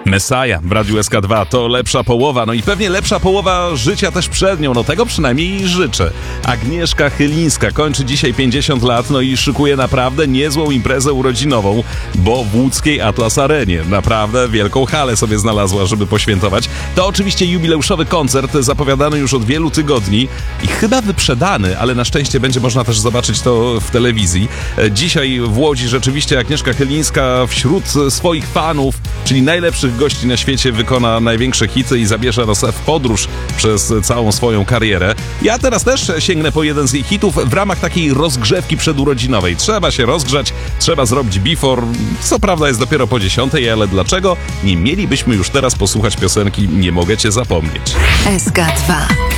Messiah w Radiu SK2 to lepsza połowa, no i pewnie lepsza połowa życia też przed nią, no tego przynajmniej jej życzę. Agnieszka Chylińska kończy dzisiaj 50 lat, no i szykuje naprawdę niezłą imprezę urodzinową, bo w łódzkiej Atlas Arenie naprawdę wielką halę sobie znalazła, żeby poświętować. To oczywiście jubileuszowy koncert zapowiadany już od wielu tygodni i chyba wyprzedany, ale na szczęście będzie można też zobaczyć to w telewizji. Dzisiaj w Łodzi rzeczywiście Agnieszka Chylińska wśród swoich fanów, czyli najlepszych gości na świecie, wykona największe hity i zabierze nas w podróż przez całą swoją karierę. Ja teraz też sięgnę po jeden z jej hitów w ramach takiej rozgrzewki przedurodzinowej. Trzeba się rozgrzać, trzeba zrobić before. Co prawda jest dopiero po 10, ale dlaczego nie mielibyśmy już teraz posłuchać piosenki Nie mogę cię zapomnieć? SK2